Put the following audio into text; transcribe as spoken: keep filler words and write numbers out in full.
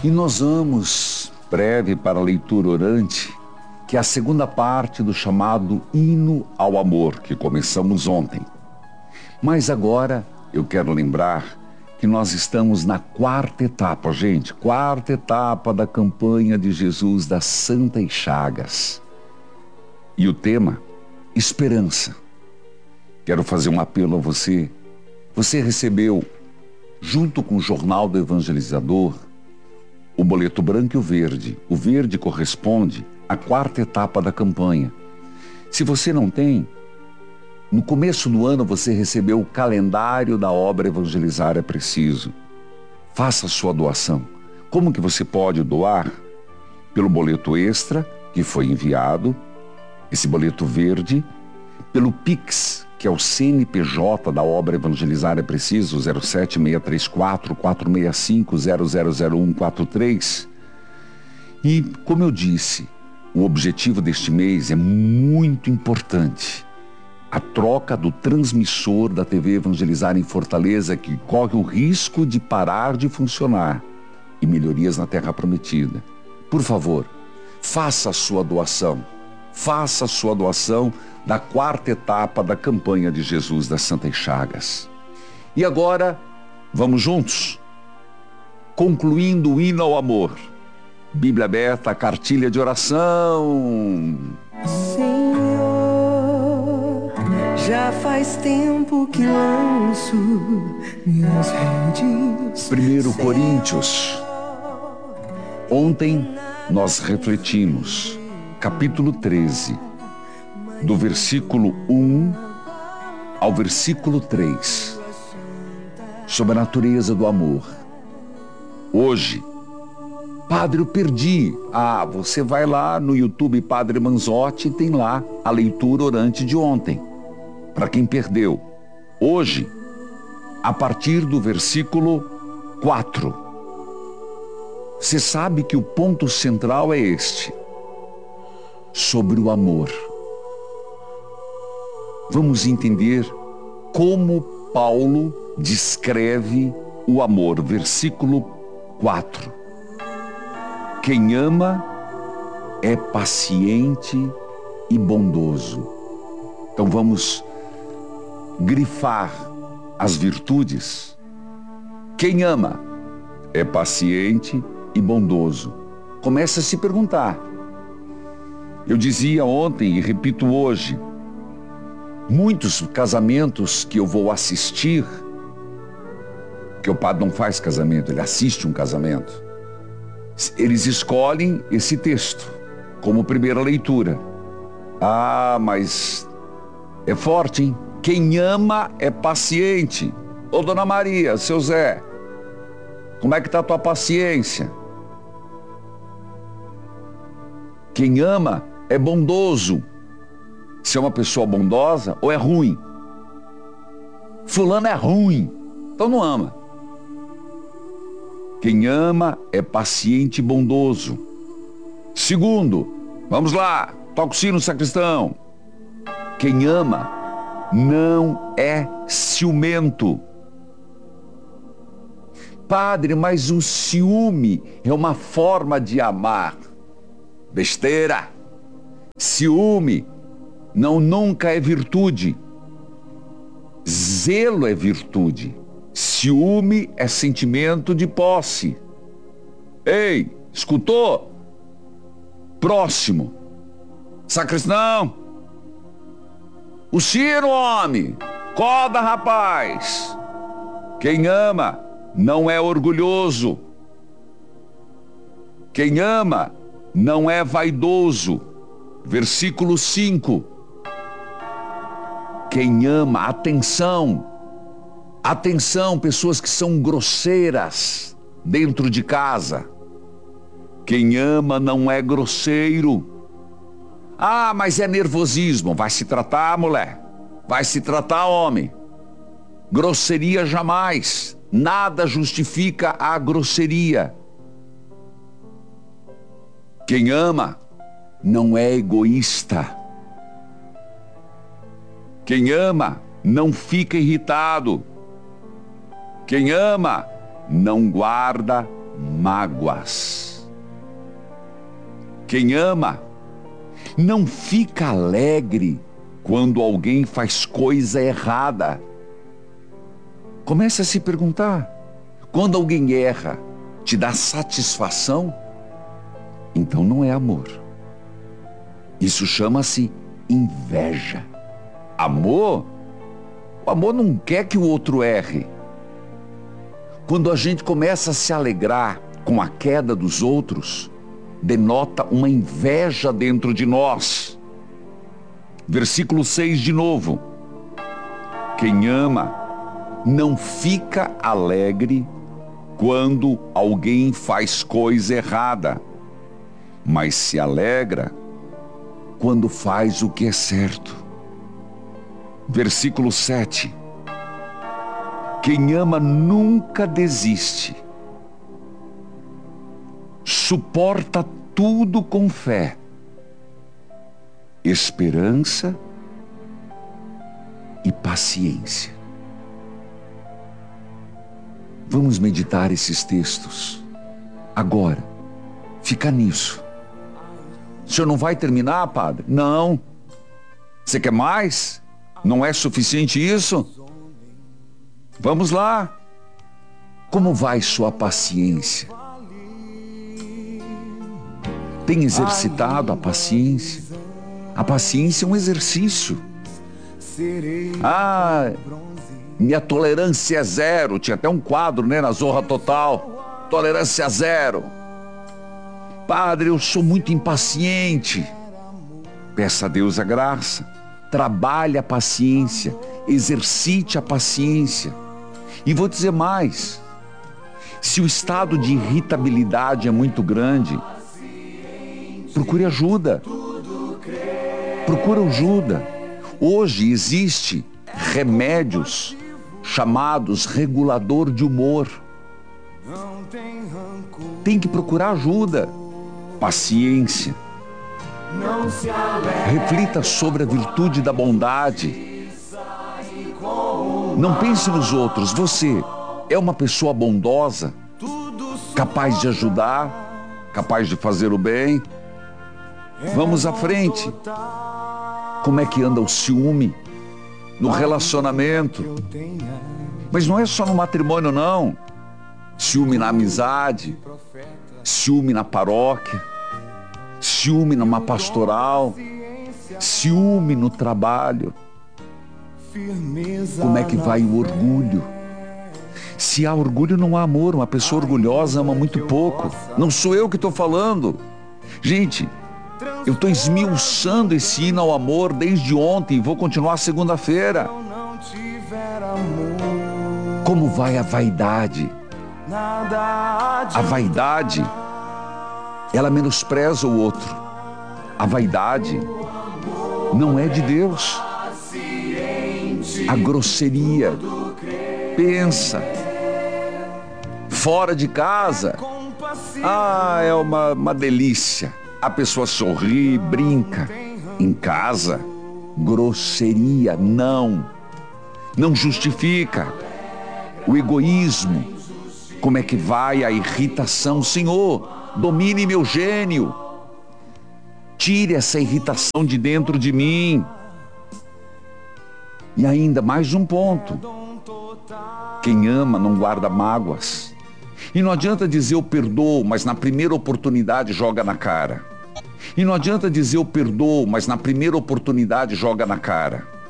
E nós vamos, breve para a leitura orante, que é a segunda parte do chamado Hino ao Amor, que começamos ontem. Mas agora eu quero lembrar que nós estamos na quarta etapa, gente, quarta etapa da campanha de Jesus das Santas Chagas. E o tema, esperança. Quero fazer um apelo a você. Você recebeu, junto com o Jornal do Evangelizador, o boleto branco e o verde. O verde corresponde à quarta etapa da campanha. Se você não tem, no começo do ano você recebeu o calendário da obra Evangelizar é Preciso. Faça a sua doação. Como que você pode doar? Pelo boleto extra, que foi enviado, esse boleto verde, pelo Pix, que é o C N P J da obra Evangelizar é Preciso, zero sete seis três quatro, quatro seis cinco, zero zero zero um quatro três. E, como eu disse, o objetivo deste mês é muito importante. A troca do transmissor da T V Evangelizar em Fortaleza, que corre o risco de parar de funcionar, e melhorias na Terra Prometida. Por favor, faça a sua doação. Faça a sua doação da quarta etapa da campanha de Jesus das Santas Chagas. E agora, vamos juntos? Concluindo o hino ao amor. Bíblia aberta, cartilha de oração. Senhor, já faz tempo que lanço minhas redes. Primeiro Coríntios. Ontem nós refletimos, capítulo treze, do versículo um ao versículo três, sobre a natureza do amor. Hoje, Padre, eu perdi. Ah, você vai lá no YouTube Padre Manzotti e tem lá a leitura orante de ontem. Para quem perdeu. Hoje, a partir do versículo quatro. Você sabe que o ponto central é este. Sobre o amor. Vamos entender como Paulo descreve o amor. Versículo quatro. Quem ama é paciente e bondoso. Então vamos grifar as virtudes. Quem ama é paciente e bondoso. Começa a se perguntar. Eu dizia ontem e repito hoje, muitos casamentos que eu vou assistir, que o padre não faz casamento, ele assiste um casamento, eles escolhem esse texto como primeira leitura. Ah, mas é forte, hein? Quem ama é paciente. Ô, Dona Maria, seu Zé, como é que tá a tua paciência? Quem ama é bondoso. Se é uma pessoa bondosa ou é ruim? Fulano é ruim, então não ama. Quem ama é paciente e bondoso. Segundo, vamos lá, toca o sino, sacristão. Quem ama não é ciumento. Padre, mas o ciúme é uma forma de amar. Besteira. Ciúme não nunca é virtude. Zelo é virtude. Ciúme é sentimento de posse. Ei, escutou? Próximo. Sacristão. O sino, homem. Coda, rapaz. Quem ama não é orgulhoso. Quem ama não é vaidoso. Versículo cinco. Quem ama, atenção. Atenção, pessoas que são grosseiras dentro de casa. Quem ama não é grosseiro. Ah, mas é nervosismo. Vai se tratar, mulher. Vai se tratar, homem. Grosseria jamais. Nada justifica a grosseria. Quem ama não é egoísta. Quem ama não fica irritado. Quem ama não guarda mágoas. Quem ama não fica alegre quando alguém faz coisa errada. Comece a se perguntar: quando alguém erra, te dá satisfação? Então não é amor. Isso chama-se inveja. Amor? O amor não quer que o outro erre. Quando a gente começa a se alegrar com a queda dos outros, denota uma inveja dentro de nós. Versículo seis de novo. Quem ama não fica alegre quando alguém faz coisa errada, mas se alegra quando faz o que é certo. Versículo sete. Quem ama nunca desiste, suporta tudo com fé, esperança e paciência. Vamos meditar esses textos agora. Fica nisso. O senhor não vai terminar, padre? Não. Você quer mais? Não é suficiente isso? Vamos lá. Como vai sua paciência? Tem exercitado a paciência? A paciência é um exercício. Ah, minha tolerância é zero. Tinha até um quadro, né, na Zorra Total. Tolerância zero. Padre, eu sou muito impaciente. Peça a Deus a graça. Trabalhe a paciência. Exercite a paciência. E vou dizer mais. Se o estado de irritabilidade é muito grande, procure ajuda. Procure ajuda. Hoje existe remédios chamados regulador de humor. Tem que procurar ajuda. Paciência. Reflita sobre a virtude da bondade. Não pense nos outros. Você é uma pessoa bondosa, capaz de ajudar, capaz de fazer o bem. Vamos à frente. Como é que anda o ciúme no relacionamento? Mas não é só no matrimônio, não. Ciúme na amizade, ciúme na paróquia, ciúme numa pastoral, ciúme no trabalho. Como é que vai o orgulho? Se há orgulho, não há amor. Uma pessoa orgulhosa ama muito pouco. Não sou eu que estou falando. Gente, eu estou esmiuçando esse hino ao amor desde ontem e vou continuar segunda-feira. Como vai a vaidade? A vaidade, ela menospreza o outro. A vaidade não é de Deus. A grosseria, pensa, fora de casa, ah, é uma, uma delícia. A pessoa sorri, brinca. Em casa, grosseria, não. Não justifica. O egoísmo. Como é que vai a irritação? Senhor, domine meu gênio. Tire essa irritação de dentro de mim. E ainda mais um ponto. Quem ama não guarda mágoas. E não adianta dizer eu perdoo, mas na primeira oportunidade joga na cara. E não adianta dizer eu perdoo, mas na primeira oportunidade joga na cara.